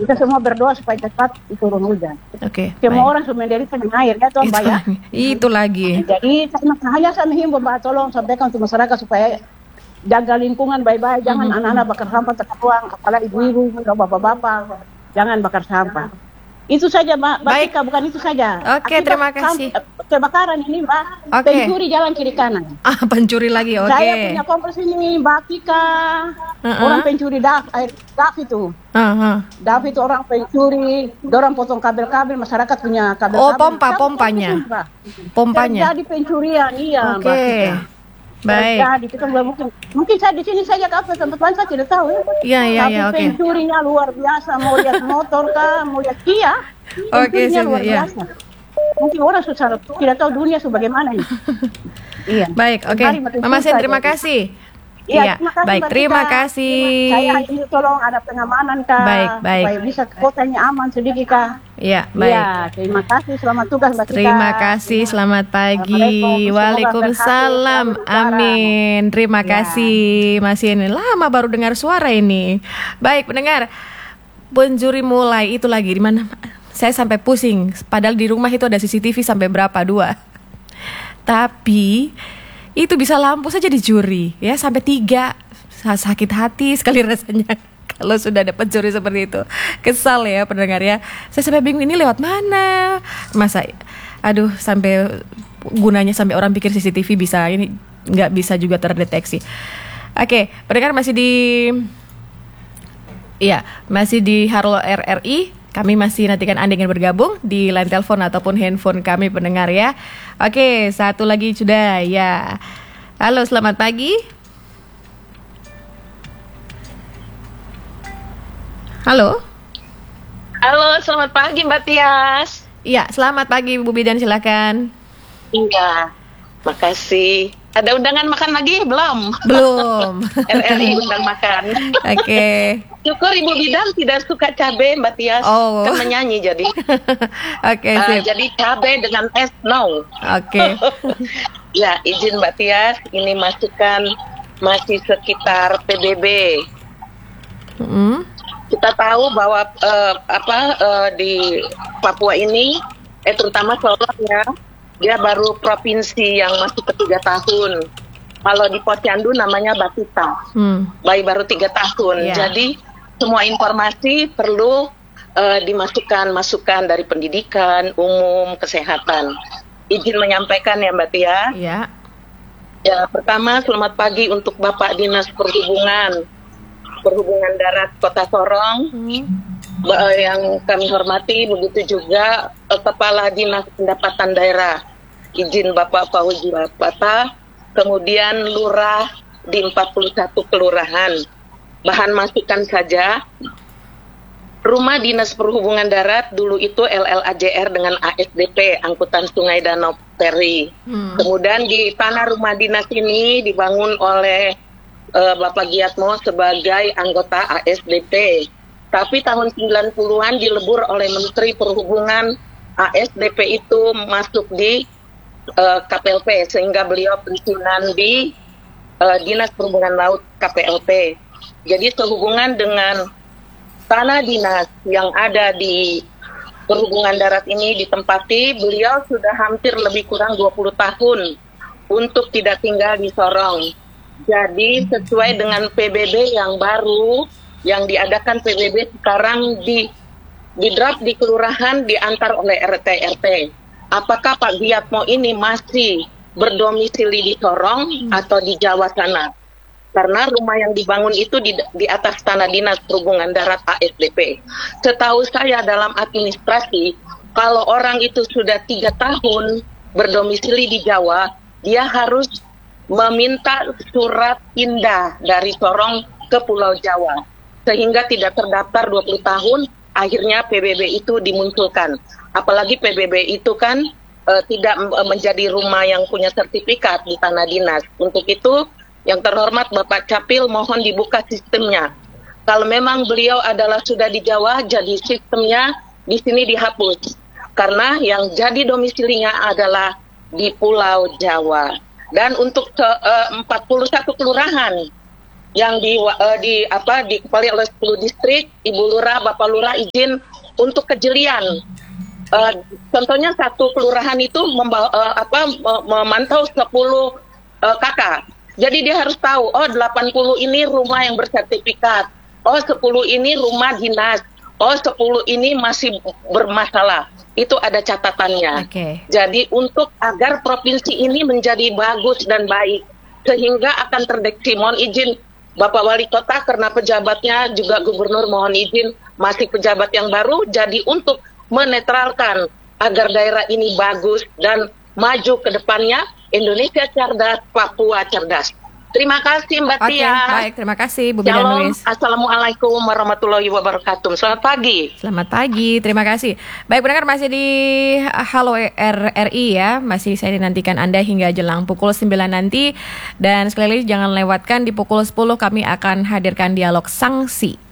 Kita semua berdoa supaya cepat turun hujan. Oke. Semua orang sudah menderita dengan air, ya Tuhan, Mbak, ya. Itu lagi. Jadi saya menghimbau, Mbak, tolong sampaikan untuk masyarakat supaya jaga lingkungan baik-baik, jangan anak-anak bakar sampah terbuang, apalagi ibu-ibu, bapak-bapak, jangan bakar sampah. Itu saja, Mbak. Baik. Tika, bukan itu saja. Oke, terima kasih. Kebakaran ini, Mbak, pencuri jalan kiri kanan. Pencuri lagi, oke. Saya punya kompleks ini, Mbak Tika. Orang pencuri DAF itu. DAF itu orang pencuri, orang potong kabel-kabel, masyarakat punya kabel-kabel. Pompanya. Pompanya. Jadi pencurian, iya, Mbak Tika. Baik. Jadi kita mungkin saya di sini saja ke tempat lain saya tidak tahu. Iya, oke. Pencurinya luar biasa, mau lihat motor kah, mau lihat Kia. Oke, luar biasa. Mungkin orang susah tidak tahu dunia sebagaimana ini. Iya. Baik, oke. Mama Sen, terima kasih. Iya, baik, terima kasih. Saya ini tolong ada pengamanan kah, baik. supaya bisa kotanya aman sedikit kah. Iya, baik. Iya, terima kasih, selamat tugas Mbak Tika. Terima kasih, selamat pagi. Waalaikumsalam, amin. Terima kasih, masih ini lama baru dengar suara ini. Baik, pendengar, pencuri mulai itu lagi di mana? Saya sampai pusing, padahal di rumah itu ada CCTV sampai berapa? 2. Tapi itu bisa lampu saja dicuri, ya sampai 3. Sakit hati sekali rasanya kalau sudah ada pencuri seperti itu. Kesal ya pendengar ya. Saya sampai bingung ini lewat mana. Masa, sampai gunanya sampai orang pikir CCTV bisa ini nggak bisa juga terdeteksi. Oke, pendengar masih di Halo RRI. Kami masih nantikan Anda ingin bergabung di line telepon ataupun handphone kami pendengar ya. Oke, satu lagi sudah ya. Halo, selamat pagi. Halo. Halo, selamat pagi Mbak Tias. Iya, selamat pagi Bu Bidan, silakan. Iya, makasih. Ada undangan makan lagi? Belum. RRI undang makan. Oke. Syukur Ibu Bidan tidak suka cabai Mbak Tias. Kan menyanyi jadi. Oke, sip. Jadi cabai dengan es no. Oke. Ya, izin Mbak Tias, ini masukan masih sekitar PBB. Kita tahu bahwa di Papua ini, terutama Solok ya, dia baru provinsi yang masuk ke 3 tahun. Kalau di Posyandu namanya Batita, bayi baru 3 tahun. Yeah. Jadi semua informasi perlu dimasukkan masukan dari pendidikan, umum, kesehatan. Izin menyampaikan ya Mbak Tia. Yeah. Ya, pertama selamat pagi untuk Bapak Dinas Perhubungan Darat Kota Sorong. Yang kami hormati, begitu juga Kepala Dinas Pendapatan Daerah, izin Bapak Fauzi Lapata, kemudian Lurah di 41 kelurahan. Bahan masukan saja, Rumah Dinas Perhubungan Darat dulu itu LLAJR dengan ASDP, Angkutan Sungai Danau Ferry. Kemudian di tanah rumah dinas ini dibangun oleh Bapak Giatmo sebagai anggota ASDP. Tapi tahun 90-an dilebur oleh Menteri Perhubungan, ASDP itu masuk di KPLP, sehingga beliau pensiunan di Dinas Perhubungan Laut KPLP. Jadi sehubungan dengan tanah dinas yang ada di Perhubungan Darat ini ditempati, beliau sudah hampir lebih kurang 20 tahun untuk tidak tinggal di Sorong. Jadi sesuai dengan PBB yang baru, yang diadakan PBB sekarang di draft di kelurahan diantar oleh RT-RT. Apakah Pak Giatmo ini masih berdomisili di Sorong atau di Jawa sana? Karena rumah yang dibangun itu di atas tanah Dinas Perhubungan Darat ASDP. Setahu saya dalam administrasi, kalau orang itu sudah 3 tahun berdomisili di Jawa, dia harus meminta surat pindah dari Sorong ke Pulau Jawa. Sehingga tidak terdaftar 20 tahun, akhirnya PBB itu dimunculkan. Apalagi PBB itu kan tidak menjadi rumah yang punya sertifikat di tanah dinas. Untuk itu, yang terhormat Bapak Capil mohon dibuka sistemnya. Kalau memang beliau adalah sudah di Jawa, jadi sistemnya di sini dihapus. Karena yang jadi domisilinya adalah di Pulau Jawa. Dan untuk 41 kelurahan yang dikepali oleh 10 distrik, Ibu Lurah, Bapak Lurah izin untuk kejelian. Contohnya satu kelurahan itu memantau 10 kakak. Jadi dia harus tahu, 80 ini rumah yang bersertifikat, 10 ini rumah dinas, 10 ini masih bermasalah. Itu ada catatannya. Okay. Jadi untuk agar provinsi ini menjadi bagus dan baik, sehingga akan terdeteksi. Mohon izin Bapak Wali Kota, karena pejabatnya juga Gubernur mohon izin masih pejabat yang baru, jadi untuk menetralkan agar daerah ini bagus dan maju ke depannya, Indonesia cerdas, Papua cerdas. Terima kasih Mbak Tia. Baik, terima kasih Bu Bidan Shalom, Nulis. Assalamualaikum warahmatullahi wabarakatuh. Selamat pagi. Selamat pagi, terima kasih. Baik, pendengar masih di Halo RRI ya. Masih saya dinantikan Anda hingga jelang pukul 9 nanti. Dan sekali lagi jangan lewatkan di pukul 10 kami akan hadirkan dialog sanksi.